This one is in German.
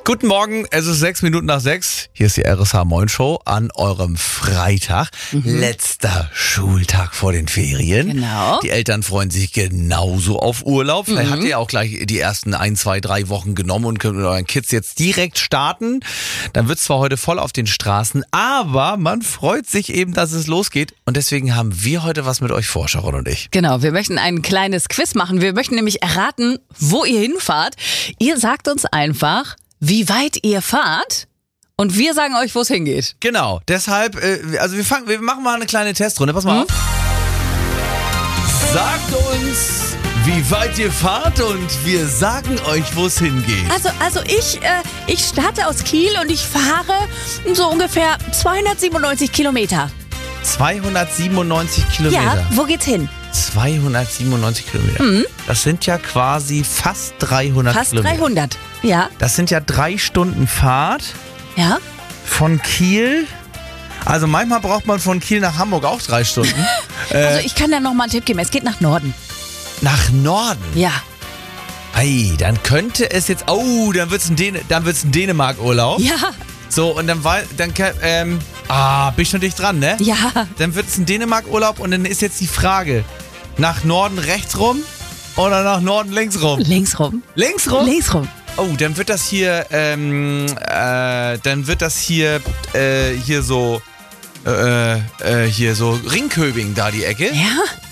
Guten Morgen, es ist 6:06. Hier ist die RSH Moin Show an eurem Freitag. Letzter Schultag vor den Ferien. Genau. Die Eltern freuen sich genauso auf Urlaub. Vielleicht habt ihr auch gleich die ersten 1, 2, 3 Wochen genommen und könnt mit euren Kids jetzt direkt starten. Dann wird es zwar heute voll auf den Straßen, aber man freut sich eben, dass es losgeht. Und deswegen haben wir heute was mit euch vor, Sharon und ich. Genau, wir möchten ein kleines Quiz machen. Wir möchten nämlich erraten, wo ihr hinfahrt. Ihr sagt uns einfach, wie weit ihr fahrt und wir sagen euch, wo es hingeht. Genau, deshalb, wir machen mal eine kleine Testrunde. Pass mal auf. Sagt uns, wie weit ihr fahrt und wir sagen euch, wo es hingeht. Also ich starte aus Kiel und ich fahre so ungefähr 297 Kilometer. 297 Kilometer. Ja, wo geht's hin? 297 Kilometer. Das sind ja quasi fast 300 Fast Kilometer. 300. Ja. Das sind ja 3 Stunden Fahrt Ja. von Kiel. Also manchmal braucht man von Kiel nach Hamburg auch 3 Stunden. Also ich kann da noch mal einen Tipp geben. Es geht nach Norden. Nach Norden. Ja. Hey, dann könnte es jetzt... Oh, dann wird's ein Dänemark-Urlaub. Ja. So, und bin ich schon dicht dran, ne? Ja. Dann wird es ein Dänemark-Urlaub und dann ist jetzt die Frage, nach Norden rechts rum oder nach Norden links rum? Links rum. Links rum? Links rum. Oh, dann wird das hier, hier so Ringköbing da die Ecke. Ja.